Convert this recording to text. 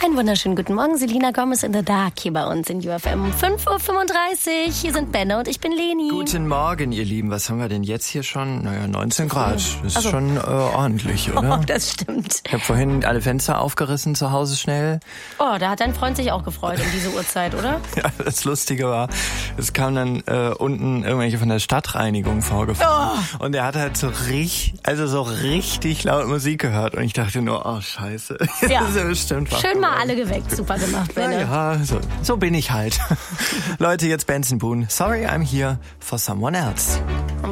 Einen wunderschönen guten Morgen, Selena Gomez in the Dark hier bei uns in UFM. 5:35 Uhr, hier sind Benno und ich bin Leni. Guten Morgen, ihr Lieben. Was haben wir denn jetzt hier schon? 19 Grad. Das ist schon ordentlich, oder? Oh, das stimmt. Ich habe vorhin alle Fenster aufgerissen zu Hause schnell. Oh, da hat dein Freund sich auch gefreut um diese Uhrzeit, oder? Ja, das Lustige war, es kam dann unten irgendwelche von der Stadtreinigung vorgefahren. Oh. Und er hat halt so richtig laut Musik gehört. Und ich dachte nur, oh scheiße. Ja. Das ist ja bestimmt was. Schön mal alle geweckt. Super gemacht, Benno. Ja, so bin ich halt. Leute, jetzt Benson Boone. Sorry, I'm here for someone else.